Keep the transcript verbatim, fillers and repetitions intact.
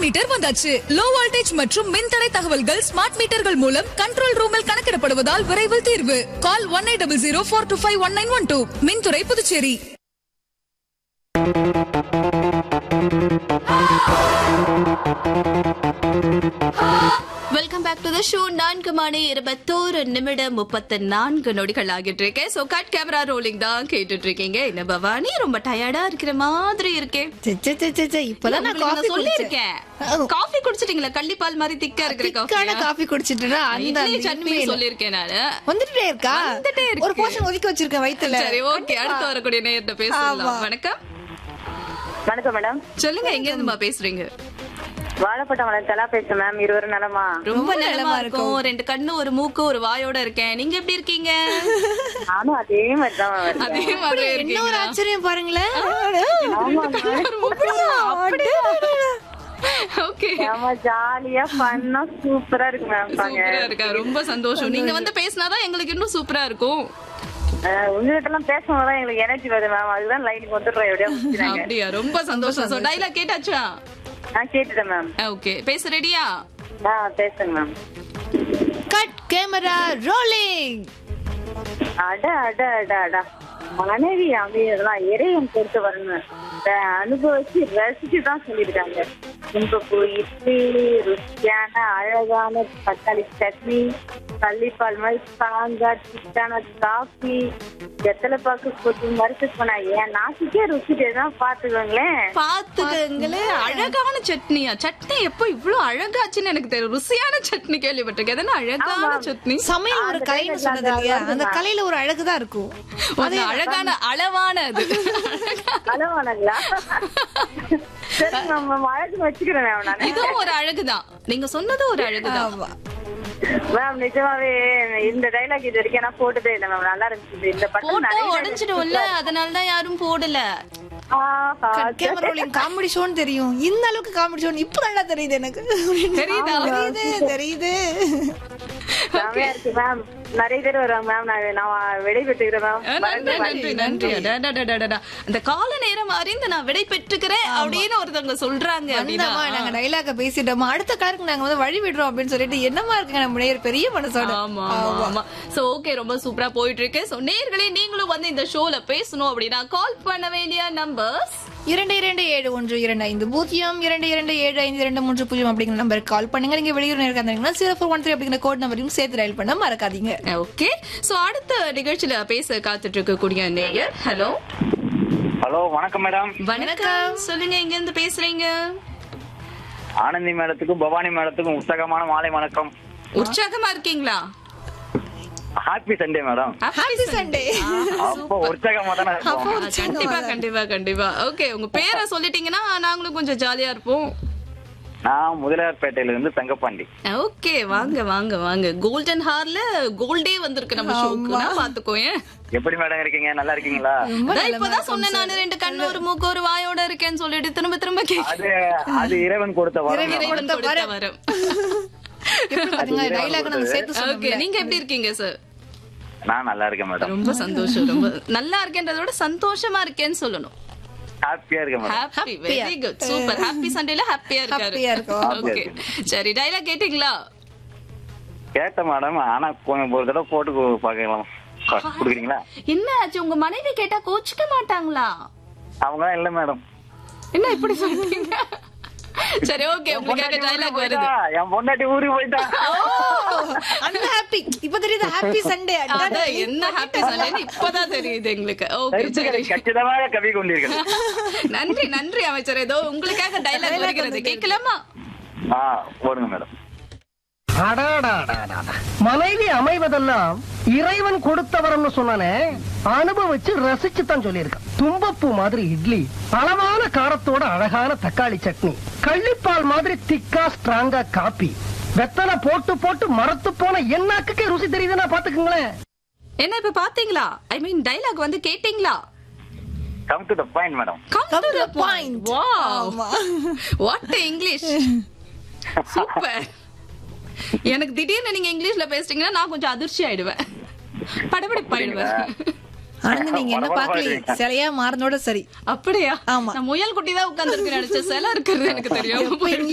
Metre வந்தாச்சு. Low voltage மற்றும் மின்தடை தகவல்கள் ஸ்மார்ட் மீட்டர்கள் மூலம் கண்ட்ரோல் ரூமில் கணக்கிடப்படுவதால் விரைவில் தீர்வு. கால் one eight double zero four two five one nine one two. மின்துறை Puducherry. Welcome back to the show. நான்கு மணி இருபத்தோரு நிமிடம் முப்பத்தி நான்கு நொடிகள் ஆகிட்டு இருக்கேன். சோ கட் கேமரா ரோலிங் தான் கேட்டுட்டு இருக்கீங்க. என்ன பவானி ரொம்ப டயர்டா இருக்கிற மாதிரி இருக்கேன். இப்பதான் நான் காஃபி சொல்லிருக்கேன். காஃபி குடிச்சிட்டீங்களா? கள்ளிப்பால் மாதிரி திக்கா இருக்கிற காஃபி காஃபி குடிச்சிட்டா அந்த சட்னி சொல்லிருக்கேன் நானு. வந்துட்டே இருக்கா? வந்துட்டே இருக்கு. ஒரு போர்ஷன் ஒதுக்கி வச்சிருக்கேன் வயித்துல. சரி ஓகே, அடுத்து வரக்கூடிய நேரத்தை பேசலாம். வணக்கம். வணக்கம் மேடம். சொல்லுங்க, எங்க இருந்துமா பேசுறீங்க? வாழைப்பட்டம் வளர்த்தலா பேசுறேன் மேம். இருவரும் நலமா? ரொம்ப நலமா இருக்கும். ரெண்டு கண்ணு ஒரு மூக்கு ஒரு வாயோட இருக்கேன். நீங்க எப்படி இருக்கீங்க? நானும் அதே மாதிரி தான். அதே மாதிரி என்ன ஒரு ஆச்சரியம் பாருங்களேன். ஓகே, ஜாலியா பண்ணா சூப்பரா இருக்கு மேம். சூப்பரா இருக்கா? ரொம்ப சந்தோஷம். நீங்க வந்து பேசினாதான் எங்களுக்கு இன்னும் சூப்பரா இருக்கும். உங்ககிட்ட எல்லாம் பேசணும்தான் எங்களுக்கு எனர்ஜி வருது மேம். அதுதான் லைனுக்கு வந்துடுறோம். எப்படியா? அப்படியா? ரொம்ப சந்தோஷம். So dialogue கேட்டாச்சா? நான் கேட்டுட்டேன் மேம். ஓகே, பேச ரெடியா? பேசுங்க மேம். Cut camera rolling. அட அட அட அட மனைவி அமையதெல்லாம் இறைவன் பொறுத்து வரணும். அனுபவிச்சு ரசிச்சுதான் சொல்லியிருக்காங்க. தும்பப்பூ இட்லி, ருசியான அழகான தக்காளி சட்னி, பள்ளிப்பால் மாதிரி ஸ்ட்ராங்கா திக்கான காஃபி, எத்தனை பாக்கு போட்டு மறுத்து போனா என் நாட்டுக்கே ருசிதான். பாத்துக்கோங்களேன் பாத்துக்கங்களே. அழகான சட்னியா? சட்னி எப்போ இவ்வளவு அழகாச்சுன்னு எனக்கு தெரியும். ருசியான சட்னி கேள்விப்பட்டிருக்கேன். எதனா அழகான சட்னி? சமையல் ஒரு கலைன்னு சொன்னது இல்லையா? அந்த கலையில ஒரு அழகுதான் இருக்கும். அது அழகான அளவான அது அளவானங்களா? சரி மேம், அழகு வச்சுக்கிறேன் மேம். இதுவும் ஒரு அழகுதான். நீங்க சொன்னது ஒரு அழகுதான் மேம். நிஜமாவே இந்த டைலாக் இது வரைக்கும் நான் போட்டதே இல்லை மேம். நல்லா இருந்துச்சு. இந்த பட்டம் உடைஞ்சிடும்ல, அதனாலதான் யாரும் போடல. கேமரா ரோலிங் காமெடி ஷோன்னு தெரியும். இந்த அளவுக்கு காமெடி ஷோ இப்ப நல்லா தெரியுது எனக்கு. தெரியுதா? தெரியுது தெரியுது. செமையா இருக்கு மேம். நிறைய பேர் வருவாங்க மேம். நான் விடை பெற்றுக்கிறேன் மேம். நன்றி நன்றி. அந்த கால நேரம் அறிந்து நான் விடை பெற்றுக்கிறேன் அப்படின்னு ஒருத்தவங்க சொல்றாங்க. அப்படின்னா நாங்க டைலாக பேசிட்டோமா, அடுத்த காருக்கு நாங்க வந்து வழி விடுறோம் அப்படின்னு சொல்லிட்டு என்னமா இருக்குங்க நம்ம நேயர் பெரிய மனசோட. ஆமா ஆமா. சோ ஓகே, ரொம்ப சூப்பரா போயிட்டு இருக்கு. சோ நேயர்களே, நீங்களும் வந்து இந்த ஷோல பேசணும் அப்படின்னா கால் பண்ண வேண்டிய நம்பர்ஸ் இரண்டு இரண்டு ஏழு ஒன்று இரண்டு ஐந்து பூஜ்ஜியம் இரண்டு இரண்டு ஏழு ஐந்து இரண்டு மூன்று பூஜ்ஜியம் அப்படிங்கிற நம்பருக்கு கால் பண்ணுங்க. நீங்க வெளியூர் நேரம் ஜீரோ ஃபோர் ஒன் த்ரீ அப்படிங்கிற கோட் நம்பரையும் சேர்த்து டயல் பண்ண மறக்காதீங்க. ஓகே, சோ அடுத்த நிகழ்ச்சியில பேச காத்துட்டு இருக்கக்கூடிய நேயர். ஹலோ ஹலோ, வணக்கம் மேடம். வணக்கம். சொல்லுங்க, எங்க இருந்து பேசுறீங்க? ஆனந்தி மேடத்துக்கும் பவானி மேடத்துக்கும் உற்சாகமான மாலை வணக்கம். உற்சாகமா இருக்கீங்களா? Happy Sunday madam. Happy Sunday. அப்போ உற்சாகமா தானே இருப்போம். கண்டிப்பா கண்டிப்பா கண்டிப்பா. ஓகே, உங்க பேரை சொல்லிட்டீங்கன்னா நாங்களும் கொஞ்சம் ஜாலியா இருப்போம். நான் முதலியார்பேட்டையில இருந்து தங்கப்பாண்டி. ஓகே, வாங்க வாங்க வாங்க. கோல்டன் ஹார்ல கோல்டே வந்திருக்கு நம்ம ஷோக்கு. பாத்துக்கோங்க. எப்படி மேடம் இருக்கீங்க? நல்லா இருக்கீங்களா? இப்பதான் சொன்னேன் நானு, ரெண்டு கண்ணு ஒரு மூக்கு ஒரு வாயோட இருக்கேன்னு சொல்லிட்டு திரும்ப திரும்ப அது அது இறைவன் கொடுத்த வரம். இறைவன் கொடுத்த வரம். நீங்க எப்படி இருக்கீங்க சார்? நான் நல்லா இருக்கேன் மேடம். ரொம்ப சந்தோஷம். ரொம்ப நல்லா இருக்கேன்றத விட சந்தோஷமா இருக்கேன்னு சொல்லணும். ஹாப்பியா இருக்கேன் madam. Happy, very good, super. Happy சண்டேல ஹாப்பியா இருக்காரு. ஓகே, சரி, டைலாக் கேட்டீங்களா? கேட்ட மேடம். ஆனா கொஞ்சம் ஒரு தடவை போட்டு பாக்கலாம் குடுக்குறீங்களா? என்ன ஆச்சு? உங்க மனைவி கேட்டா கோச்சிக்க மாட்டாங்களா? அவங்க இல்ல மேடம். என்ன இப்படி சொல்றீங்க? சரி ஓகே, உங்களுக்கு டைலாக் வருது. என் பொண்டாட்டி ஊருக்கு போயிட்டா. அந்த ஹாப்பி இப்ப தெரியுது. Happy Sunday. அத என்ன ஹாப்பி சண்டேன்னு இப்பதான் தெரியுது எங்களுக்கு. ஓகே, சரி, கச்சிதமாக கவி கொண்டிருக்கிறேன். நன்றி நன்றி அமைச்சர். ஏதோ உங்களுக்காக டைலாக் வருகிறது, கேட்கலாமா? ஆ, போடுங்க மேடம். மனைவி அமைவதெல்லாம் இறைவன் கொடுத்த வரம்னு சொன்னானே, அனுபவிச்சு ரசிச்சு தான் சொல்லியிருக்கான். தும்பப்பூ மாதிரி இட்லி, அளவான காரத்தோட அழகான தக்காளி சட்னி, கள்ளிப்பால் மாதிரி திக்கா ஸ்ட்ராங்கா காபி, வெத்தலை போட்டு போட்டு மரத்து போன என்னாக்கு ருசி தெரியுதுன்னா பாத்துக்குங்களேன். என்ன இப்ப பாத்தீங்களா? ஐ மீன் டைலாக் வந்து கேட்டீங்களா? Come to the point madam. Come to the point. Wow, what English. Super. எனக்கு திடீர்னு நீங்க இங்கிலீஷ்ல பேசுறீங்கன்னா நான் கொஞ்சம் அதிர்ச்சி ஆயிடுவேன், படபடி பாயிடுவேன். ஆனந்த், நீங்க என்ன பாக்கல, சிலையா மாறினோட சரி. அப்படியா? ஆமா, நான் முயல் குட்டி தான் உட்கார்ந்து இருக்கு நினைச்சேன். சிலை இருக்கிறது எனக்கு தெரியும்.